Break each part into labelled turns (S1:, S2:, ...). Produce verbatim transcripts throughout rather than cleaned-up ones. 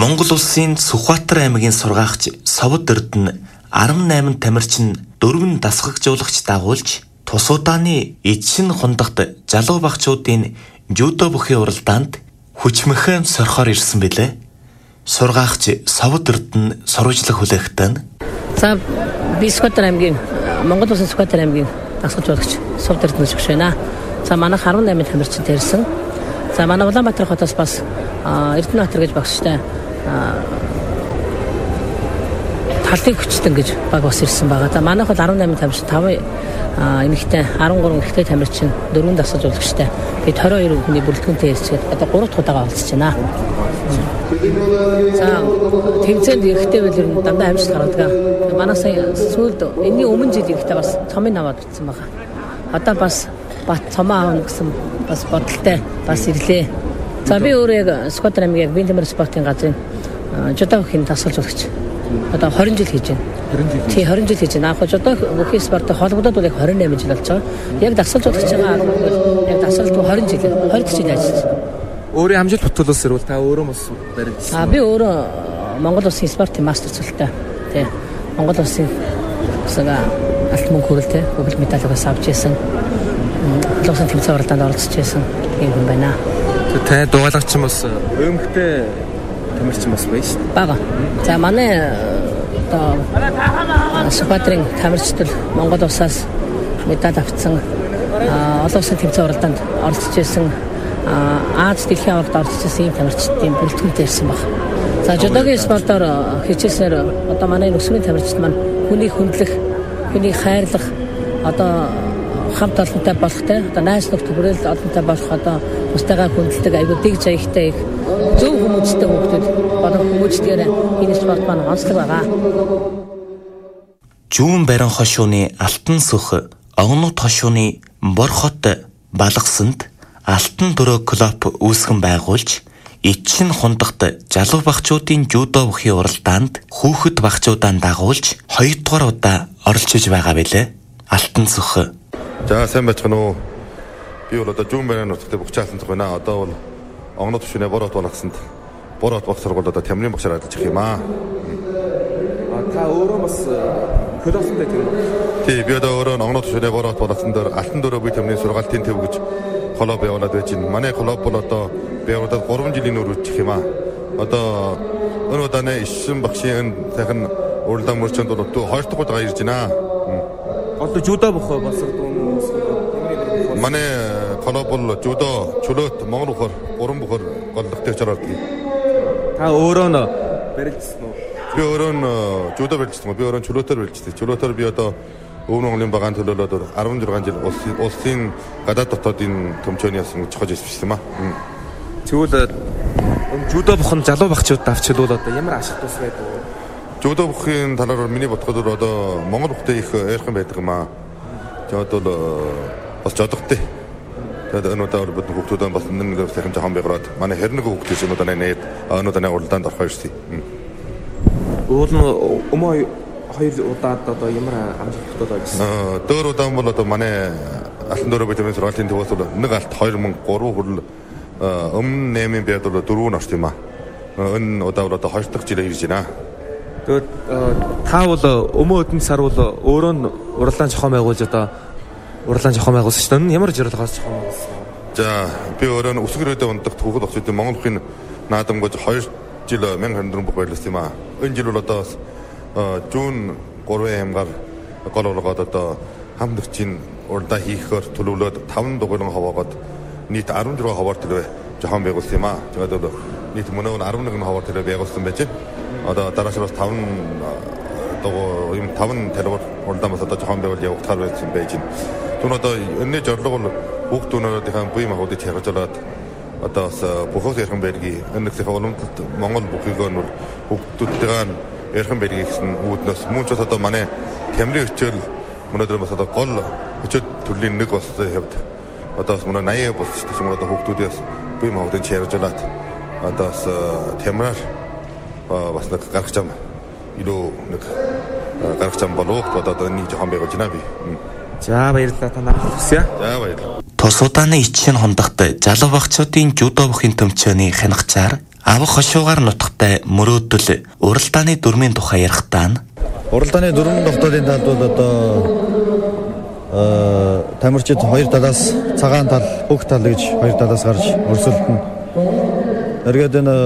S1: Монгол улсын Сүхбаатар аймгийн сургаагч Совд Эрдэнэ арван найман тамирчин дөрвөн дасгагжуулагч дагуулж тус удааны эзшин хундагт залуу багчуудын жюдо бүхий уралдаанд хүчмэхэн сорхоор ирсэн билээ. Сургаагч Совд Эрдэнэ сурвалжлах хүлээхтэн.
S2: За би Сүхбаатар аймгийн Монгол улсын Сүхбаатар аймгийн дасгагжуулагч Совд Эрдэнэ гэж байна. За манайх арван найман тамирчин ирсэн. За манай Улаанбаатар хотоос бас Эрдэнэбаатар гэж багштай талын хүчтэн гэж баг бас ирсэн байгаа. За манайх бол арван найман тамирчин, таван эмэгтэй, арван гурван ихтэй тамирчин, дөрвөн дасгагжуулагчтай. Тэгээд хорин хоёр хүний бүрэлдэхүүнтэй ирсгээд одоо гурав дахь удаага олцож байна. За тэмцээнд ирэхдээ бол ер нь дандаа амжилт гаргадаг. Манай сая сүүлд энэний өмнө жил ирэхдээ бас цомын аваад утсан байгаа. Одоо бас бат цомоо аавна гэсэн бас бодолтой бас ирлээ. За би өөрөө яг Сүхбаатар аймгийн биеийн тамирын спортын газрын жудо бүхийн дасгалжуулагч. Одоо хорин жил хийж байна. хорин жил. Тий хорин жил хийж байна. Яг жудо бүхийн спорттой холбогдоод бол яг хорин найман жил болж байгаа. Яг дасгалжуулагч байгаа бол яг дасгалт хорин жил, хорин жил ажиллаж байна.
S3: Өөрийн амжилт бүтээлээс ирвэл та өөрөө бас баримт.
S2: А би өөрөө Монгол улсын спортын мастер цолтой. Тий. Монгол улсын сага алт мөнгө хүрэлтэй хөвөл медаль авч ирсэн. Лосын тэмцээн уралдаанд оролцож байсан юм хүн байна.
S3: Тэ дугаалагч юм бас өмгтэй тамирчин бас байна шүү дээ.
S2: Бага. За манай одоо Сүхбаатарын тамирчид Монгол улсаас медаль авсан олон улсын тэмцээн уралдаанд оролцож байсан Аз дэлхийн аваргад оролцож байсан ийм тамирчдын бүрэлдэхүүнтэй ирсэн баг. За жудогийн спортоор хичээснээр одоо манай өсвөрийн тамирчид маань хүний хүндлэх, хүний хайрлах одоо хамт олонтой болохтэй одоо найз нөхдөд хүрээлэл олонтой болох одоо бусдаагаа хүндэлдэг айгүй дэг заягтай их зөв хүмүүсттэй хүмүүс болон хүмүүстээр энэ спорт маань онцлог байгаа.
S1: Жүүн барин хошууны алтан сүх огнот хошууны бор хот балгасанд алтан дөрөө клуб үүсгэн байгуулж эцшин хундагт залуу багчуудын жюдо бүхий уралдаанд хүүхэд багчуудаа дагуулж хоёрдугаар удаа оролцож байгаа билээ. Алтан сүх.
S4: За сайн байцгаана уу. Би бол одоо жүүн барин нутагт бүгчаасан цаг байна. Одоо бол огнот хошууны бор хот балгасанд бор хот баг сургуульд одоо тамирын багшаар ажиллаж их юм аа.
S3: А та өөрөө бас клубтай тийм үү?
S4: Тий, би одоо өөрөө огнот хошууны бор хот балгасанд алтан дөрөө бие тамирын сургаалтын төв гэж клуб явуулаад байж байна. Манай клуб бол одоо явуулаад гурван жилийн өмнө үчих юм аа. Одоо өнөө данаа ишсэн багшийн сайхан уралдаан мөрчөнд бол хоёр дахь удаа ирж байна.
S3: Одоо жудо бохоо болсордоо
S4: манай клуб бол жудо чөлөөт Монгол бохор гурван бохор голлогтой очроод.
S3: Та өөрөө нь барилжсан уу?
S4: Би өөрөө нь жудо барилжсан. Би өөрөө чөлөөтөр барилжсан. Чөлөөтөр би одоо Өвөн Монголын багаан төлөөлөд арван зургаан жил улсын гадаад дотоодын төмчөөний ясан чухаж ирсэн юм аа.
S3: Тэгвэл жудо бохын залуу багчууд авчилвал одоо ямар ашиг тус байдаг вэ?
S4: Жудо бохын талаар миний бодоход одоо Монгол бохтой их ойрхон байдаг юм аа. Тэгээд бол бас жодогтой. Тэгээд өнөөдөр бид хүүхдүүдээ бас нэг сайхан жоохон байгуулад манай хэрнэг хүүхдүүд өнөөдөр нээд өнөөдөр уралдаанд орох ирсэн.
S3: Уул нь өмөө хоёр удаад одоо ямар амжилт тогтоолоо гэсэн.
S4: Аа дөр удаан бол одоо манай алтан дөрөө бие тамирын сургаалтын төвөөс бол нэг алт хоёр мянга гурван хүрэл өмнө наймын байд бол дөрөв нь орсон юм аа. Энэ удаа бол одоо хоёр дахь жилээр ирж байна.
S3: Тэгээд та бол өмнө өдөн сар бол өөрөө нь уралдаан зохион байгуулж одоо уралдаан зохион байгуулсан шүү дээ. Ямар зорилгоос зохион байгуулсан?
S4: За би өөрөө нь өсгөрөөдөө ундагт хүүхэд багчуудын Монгол бүхний наадамгаж хоёр жил мянга хорин дөрвөн бүх байлсан юм аа. Энэ жил бол одоо Жүүн гурван аймгаар гол болгоод одоо хамтлагчийн уралдаан хийхээр төлөвлөөд таван дугуйлан хаваагаад нийт арван зургаан хаваар төлөө жоохон байгуулсан юм аа. Тэгээд бол нийт мөнөө арван нэгэн хаваар төлөө байгуулсан байж байна. Одоо дарааш бас таван дугуй юм таван төлөөр уралдаан бас одоо жоохон байгуул явагдахаар байсан байж байна. Түүн одоо энэ зорилго бол хүүхдүүнүүдийн бие махбодыг хэрэгжүүлээд одоо бохоос ярхан байргийн энэ их олонтод Монгол бүхийг нь хүүхдүүдтэйгээ ярхан байргийн гэсэн үүднээс мөн ч одоо манай тамирын хичээл өнөөдөр бас одоо гол хичээл төрлийн нэг болсон хэвд одоо бас манай наяа болсон ч юм уу одоо хүүхдүүдээс бие махбодыг хэрэгжүүлээд одоо бас тамираар бас нэг гаргаж ам илүү нэг гаргаж ам болов одоо нэг жоохон байгуулж байна би.
S3: За баярлалаа та нарт хүсье.
S4: За баярлалаа.
S1: Тус удааны эцшин хундагт залуу багчуудын жудо бүхий төмчөөний хянагчаар авах хошуугаар нутагтай мөрөөдөл уралдааны дүрмийн тухай ярихдаа нь
S5: уралдааны дүрмийн тогтоолын талд бол одоо тамирчид хоёр талаас цагаан тал, бүх тал гэж хоёр талаас гарч өрсөлдөн. Эргээд энэ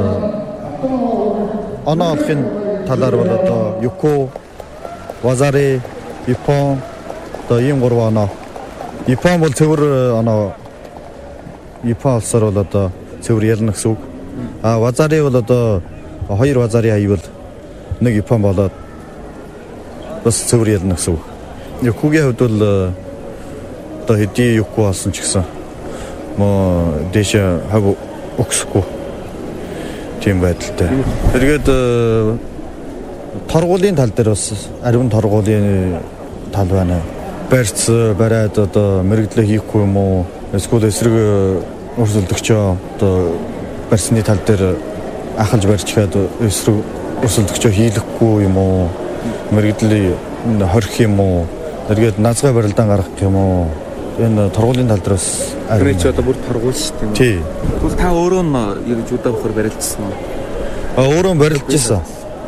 S5: оноо олохын талаар бол одоо Юко, Вазари, Япон одоо ийм гурван оноо. Япон бол цэвэр оноо. Япон улсаар бол одоо цэвэр ялна гэсэн үг. А Вазари бол одоо хоёр Вазари хайвал нэг Япон болоод бас цэвэр ялна гэсэн үг. Юкогийн хувьд бол одоо хэдий Юко болсон ч гэсэн мо дэше хаг өгсөхгүй тийм байдалтай. Тэргээд торгуулийн тал дээр бас ариун торгуулийн тал байна. Барьц бариад одоо мэрэгдлээ хийхгүй юм уу? Эсвэл эсрэг өрсөлдөгчөө одоо барьсны тал дээр ахалж барьчихад эсрэг өрсөлдөгчөө хийлэхгүй юм уу? Мэрэгдлийн хорих юм уу? Тэргээд назгай барилдаан гаргах юм уу? Энэ торгуулийн тал дээр бас
S3: ариун ч одоо бүр торгуул шүү дээ.
S5: Тий.
S3: Тэгвэл та өөрөө нь яг жудаа бохор барилдсан уу?
S5: А өөрөө барилдажсэн.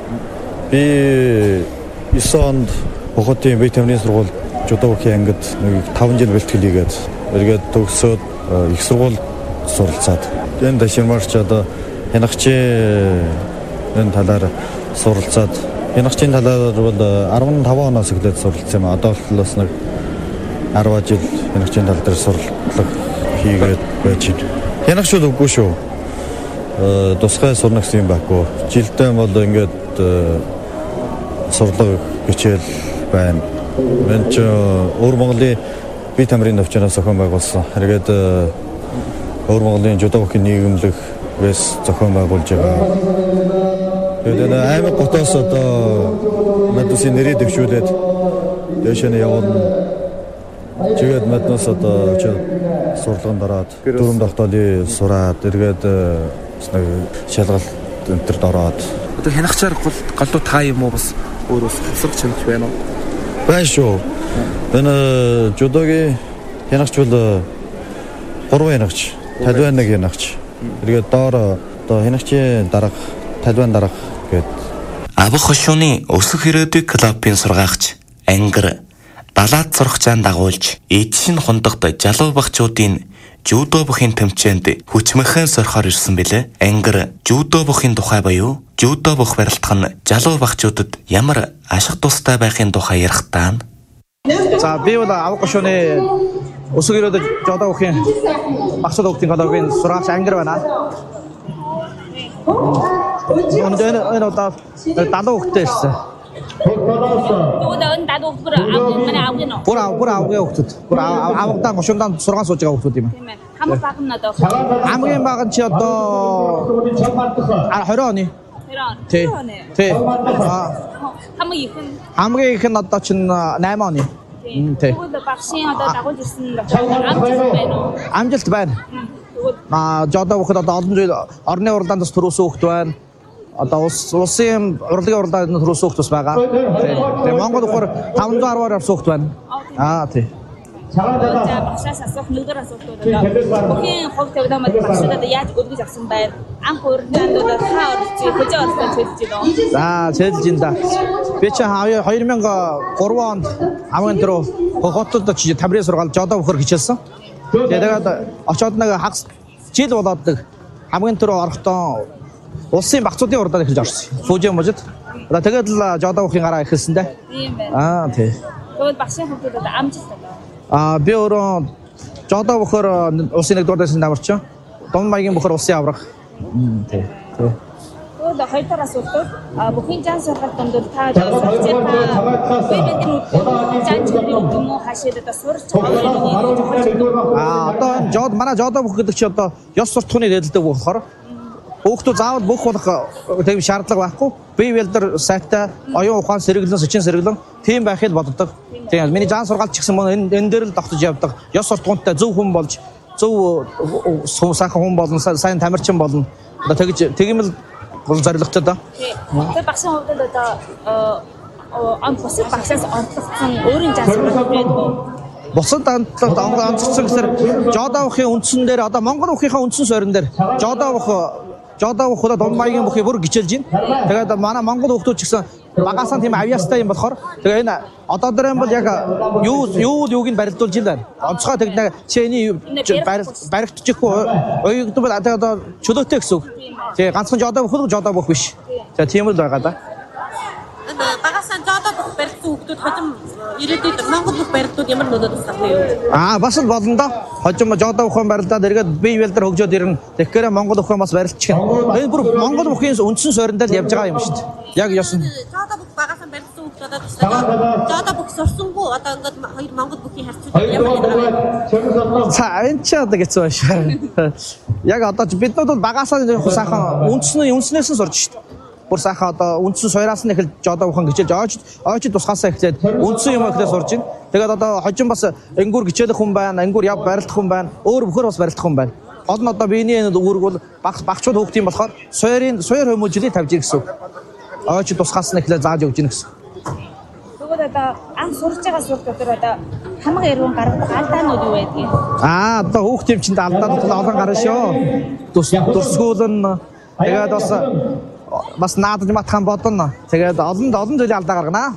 S5: Би эсэн онд Бохотын бие тамирын сургууль жудаа бохын ангид нэг таван жил бэлтгэл хийгээд эргээд төгсөөд их сургууль суралцаад энэ даширмарч одоо хянагчийн энэ талаар суралцаад хянагчийн талаар бол арван таван оноос эхлээд суралцсан юм. Одоо бол бас нэг арван жил хянагчийн тал дээр сурлага хийгээд байж байна. Хянагч бол үгүй шүү. Тусгай сурна гэсэн юм байхгүй. Жилдээ бол ингээд сурлага хичээл байна. Мен ч Өвөр Монголын бие тамирын навчнаас зохион байгуулсан. Харгээд Өвөр Монголын жудаа бохын нийгэмлэг вэс зохион байгуулж байгаа. Тэгээд аймаг готоос одоо мэдээсээ нэрээ дэвшүүлээд дэшэнэ явуулна. Тэгээд мэднээс одоо сурлаганд ороод дөрөв тогтоолын сураад эргээд нэг шалгалт энтерд ороод
S3: одоо хянагчаар галуу та юм уу бас өөрөөс хавсрах чанарч байна уу?
S5: Байна шүү. Энэ жудогийн хянагч бол гурван хянагч, талбай нэг хянагч. Эргээд доор одоо хянагчийн дарга, талбай дарга гээд
S1: авах хошууны өсөх ирээдүйг клубын сургаагч Ангар далаад сурагчаан дагуулж эдшин хундагт жалуу багчуудын жудо бохын тэмцээнд хүчмэхэн сорхоор ирсэн бэлээ. Ангар жудо бохын тухай буюу жудо бох барилдах нь жалуу багчуудад ямар ашиг тустай байхын тухай ярихдаа нь
S6: за би бол авах хошууны өсөх ирээдүйг жудо бохын багцууд өгтийн клубын сургаач Ангар байна. Онд энэ одоо далуу хөлтэй ирсэн.
S7: Тэгвэл энэ далуу бүр манай авах нь.
S6: Бүр бүр авахын хөлтөд. Бүр авахтаа гошундаа сургаан сууж байгаа хөлтөд юм аа.
S7: Тийм ээ. Хамаг баг нь одоо.
S6: Хамгийн баг нь чи одоо двадцать оны.
S7: Тий.
S6: Тий.
S7: Хамгийн их нь
S6: хамгийн их нь одоо чинь восемь оны. Тий.
S7: Тэгвэл багшийн одоо дагуулж ирсэн амжилт байна уу?
S6: Амжилт байна. Аа жодоо боход одоо олон жил орны уралдаанд төрөөсөн хөлт байна. Одоо улс улсын урлагийн уралдаанд төрөөсөн хөлт бас байгаа. Тэгээ Монгол ухаар таван зуун арваар авсан хөлт байна. Аа тий.
S7: За багшаас асуух нэгдүгээр асуулт бол бүхэн хувь тавилаамад багшуудад яаж өргөж авсан байр? Анх уралдаанд бол та орж хөжөө оролцож хэлж байна уу?
S6: За хэлж ин да. Би чи хоёр мянга гурван онд хамгийн түрүү хотод чи тамирын сургаал жодоо бохор хичээлсэн. Тэгээд очоод нэг хагас жил болоод хамгийн түрүү орохдоо улсын багцуудын уралдаанд эхэлж орсон. Фужи можид. Тэгээд л жодоо бохын гараа эхэлсэн дээ.
S7: Тийм байна.
S6: Аа тий.
S7: Тэгвэл багшийн хувьд одоо амжилт байна.
S6: Аа би өөрөө жодоо бохор улсын нэгдүгээр дэсний намарч. Дом маягийн бохор улсын аврах. Тий. Тий.
S7: Тэгвэл хоёр дахь асуулт бүхэн жан сургалт донд та сурч байгаа бибэдийн жан чиглэл юм уу хашид одоо сурч байгаа.
S6: Аа одоо жод манай жодоо бох гэдэг чи одоо ёс суртахууны дэдэлдэг болохоор хүүхдүүд заавал бүх болох тийм шаардлага байхгүй. Бие бэлдэр сайттай оюун ухаан сэргэлэн сэчин сэргэлэн тийм байхыг боддог. Тийм миний жан сургаалт ч гэсэн энэ энэ дээр л тогтож явдаг. Ёс суртахуунтай зөв хүн болж зөв сайхан хүн болно, сайн тамирчин болно. Одоо тэгж тэгмэл гол зорилготой да.
S7: Тэгээ багшийн хувьд одоо он бусад багшаас онцлогдсон өөрийн жан сургаалт байдаг.
S6: Бусад онцлогдсон онцлогдсон гэсээр жодоо бохын үндсэн дээр одоо Монгол ухийнхаа үндсэн суурин дээр жодоо бох жодоо бүхэл дунд маягийн бүхий бүр гिचэлж байна. Тэгээд манай Монгол хүмүүс ч гэсэн багасаа тийм авьяастай юм болохоор тэгээ энэ одоо дээр юм бол яг юу юу юуг нь барилдуулж байна. Онцгой тэгнэ чиний баригдчихгүй уйгдсан бол одоо чөлөөтэй гэсэн үг. Тэгээ ганцхан жодоо бүхэл жодоо бүх биш. За тийм л байгаа да.
S8: Багасаа жодоо бүх барилдсан хүмүүс хожим ирээдүйд Монгол бүх барилдууд ямар нөлөө тусах вэ?
S6: Аа бас л болно да. Хожим жодоо бүхэн барилдаад эргээд бие биелдэр хөгжөөд ирнэ. Тэгэхээр Монгол бүхэн бас барилдчих. Энэ бүр Монгол бүхийн үндсэн суурьндаа л явж байгаа юм шүү дээ. Яг ёсон.
S8: Жодоо бүх багасаа барилдсан хүмүүс одоо жодоо бүх сурсангүй одоо ингээд хоёр Монгол бүхийн харьцуулбал ямар юм бэ?
S6: За энэ ч одоо гэцүү байна шүү. Яг одоо бид нар бол багасаа сайхан үндснээ үндснээс нь сурж шүү дээ. Бүр сайхан одоо үндсэн суураас нь эхэл жодоо бүхэн гिचэлж ойч ойч тусгаасаа эхлээд үндсэн юм эхлээд сурж байна. Тэгээд одоо хожим бас ангуур гिचэлэх хүн байна, ангуур яв барилдах хүн байна, өөр бөхөр бас барилдах хүн байна. Гол нь одоо биений үүрэг бол багц багчууд хүүхдийн болохоор суурийн суур хүмүүжлийг тавьж ир гэсэн үг. Ойч тусгаас нь эхлээд зааж өгч ийн гэсэн.
S7: Тэгвэл одоо анх сурж байгаа сурт дотор одоо хамаг эргэн гаргадаг алдаанууд юу байдгийг?
S6: Аа одоо хүүхдийн чинь алдаанууд олон гарна шүү. Тус дурсгуулна. Тэгээд бас бас наадаж матхан бодно. Тэгээд олон олон зүйлийн алдаа гаргана.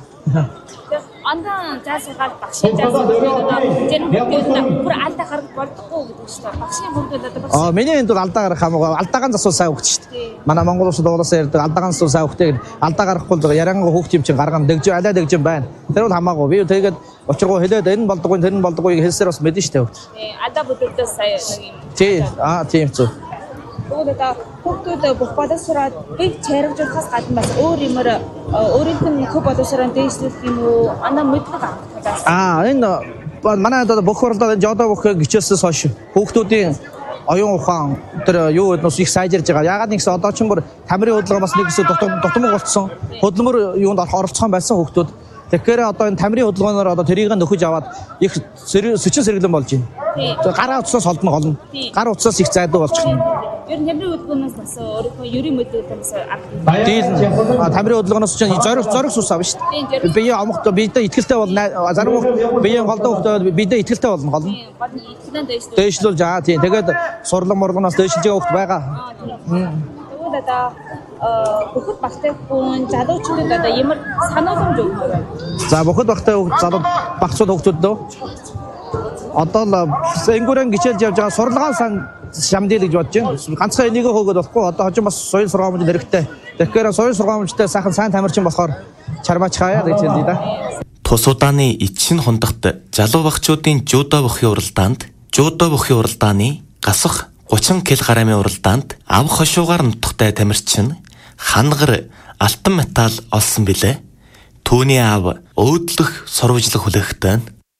S7: Андан заасгаар багшийн заас одоо жин бүгд бүр алдаа гаргаж болдохгүй гэдэг шүү дээ. Багшийн бүрдэл одоо багш.
S6: Аа миний энд бол алдаа гарах хамаагүй. Алдаагаан засвал сайн хөгч шүү дээ. Манай Монгол улсад уулаасаа ярьдаг алдаагаан засвал сайн хөгтэй. Алдаа гарахгүй яриангаа хүүхд юм чинь гаргана дэгж алай дэгж байна. Тэр бол хамаагүй. Би тэгээд очиргоо хэлээд энэ болдоггүй тэр нь болдоггүй хэлсээр бас мэдэн шүү дээ.
S7: Тий, алдаа бүдэлдээ сая нэг юм.
S6: Тий, аа тийм зү.
S7: Тэгвэл одоо хүүхдүүд бүх боловсроод бийг чармжуулахаас гадна бас өөр юмэр өөрийнх нь хөв боловсроо дээшлэх юм уу? Ана мэдлэг авах.
S6: Аа энэ манай одоо бүх хурлаа жодоо бүх гिचэлсээс хойш хүүхдүүдийн оюун ухаан тэр юу гэднээс их сайжирж байгаа. Ягаад нэгсэн одоо ч юм бүр тамирын хөдөлгөөн бас нэг хэсэг дутмаг болцсон. Хөдөлмөр юунд оролцохон байсан хүүхдүүд. Тэгэхээр одоо энэ тамирын хөдөлгөөнөөр одоо тэрийг нөхөж аваад их сэчин сэргэлэн болж байна. Гараа утсаас холдно голно. Гар утсаас их зайдуу болчихно.
S7: Ер нь тамирын хөдөлгөөнөөс бас өөрийнхөө ерийн мэдээлэлээс авах.
S6: Дийл тамирын хөдөлгөөнөөс чинь зориг зориг сус авна шүү дээ. Бие амхт биедээ ихтэлтэй бол зарим биеийн голдоо хөлтөө биедээ ихтэлтэй болно голно. Дээшлүүлж аа тийм. Тэгээд сурлан морлоноос дээшлж байгаа хөлт байгаа.
S7: Тэгвэл одоо бүхэл багтай хүн залуучуудад одоо ямар санааламж өгөх вэ?
S6: За бүхэл багтай залуу багцууд хөлтүүд дөө. Одоо л энгүүрэн гिचэлж явж байгаа сурлагаан сан шамдил гэж бодож байна. Ганцхан энийг хөөгд болохгүй. Одоо хожим бас соёл сургамж хэрэгтэй. Тэгэхээр соёл сургамжтай сайхан сайн тамирчин болохоор чармаач хаяа гэж хэлээ да.
S1: Тус удааны Ичшин хондогт залуу багчуудын жудо бүхий уралдаанд, жудо бүхий уралдааны гасах гучин килограммын уралдаанд ав хошуугаар нутагтай тамирчин хангар алтан металл олсон билээ. Түүний аав өөдлөх сурвалжлах хүлээхтэй.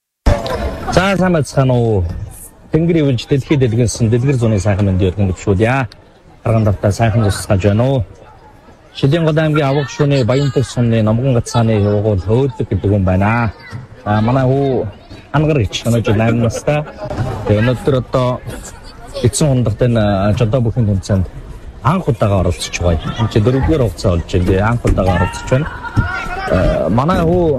S9: За сайн байцгаана уу. Тэнгэр ивж дэлхийд дэлгэнсэн дэлгэр зуны сайхан мэнд өргөн гүшүүдья. Арган давтаа сайхан тусгаж байна уу. Шилэнгод аймгийн авах шөнө Баянтэг сумны Номгон гацааны явгуул өөдлөг гэдэг хүн байна. А манай хүү хангар гэж өнөөдөр найм настай. Тэгээ өнөөдөр одоо эцэн хондогтой жодоо бүхэн тэмцээнд анх удаага оролцож байгаа. Энд чи дөрөвдүгээр хугацаа болж байна. Анх удаага оролцож байна. Манай хүү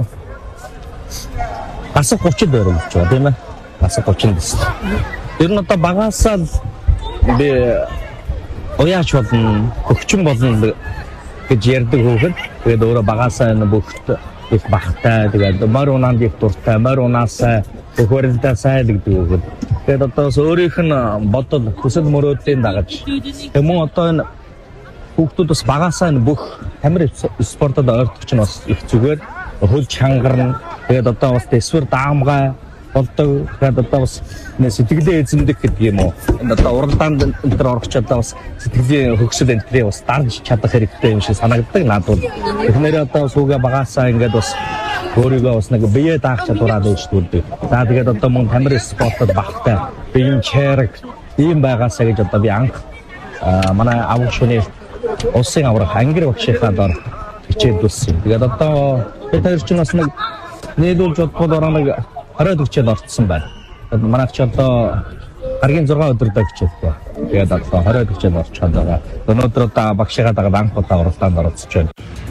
S9: бас гучин дээр болж байгаа тийм ээ. Бас гучин дэс. Тэр нь одоо багасаа би ояач болно, хөгчин болно гэж ярьдаг хүүхэд. Тэгээд өөрөө багасаа энэ бүгд их бахтай тэгээд морь унаанд их дуртай, морь унаасаа хөрөлдөө сайлагдаг хүүхэд. Тэгээд одоо өөрийнх нь бодол хүсэл мөрөөдлийн дагаж. Тэмүүн одоо энэ хүүхдүүд бас багасаа энэ бүх тамир спортод ойртогч нь бас их зүгээр хөл чангарна. Тэгээд одоо бас тэсвэр даамгай болдог. Тэгээд одоо бас сэтгэлээ эзэмдэх гэдэг юм уу. Энд одоо уралдаанд энэ төр орох ч одоо бас сэтгэлийн хөгсөл энэ төрөө бас дарж чадах хэрэгтэй юм шиг санагддаг надад. Тэгэхээр одоо сүүгээ багасаа ингээд бас өөрийгөө бас нэг бие даах чадвараа дэвж төрдөг. За тэгээд одоо мөн тамир спортод багтай биеийн чараг ийм байгаасаа гэж одоо би анх манай авах шөнө улсын аврах ангир багшийнхаа дор хичээлдүүлсэн. Тэгээд одоо тэр чинь бас нэг нийлүүлж бодоход ороо нэг оройд хичээл орцсон байна. Манайх ч одоо гаргийн зургаан өдөр даа хичээлтэй. Тэгээд одоо оройд хичээл орчиход байгаа. Өнөөдөр одоо багшигаа дагаад анх удаа уралдаанд оролцож байна.